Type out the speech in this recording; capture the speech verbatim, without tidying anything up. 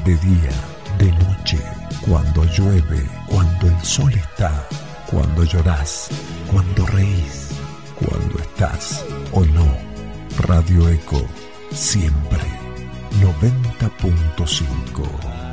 de día, de noche, cuando llueve, cuando el sol está, cuando llorás, cuando reís, cuando estás o no. Radio Eco, siempre. noventa punto cinco.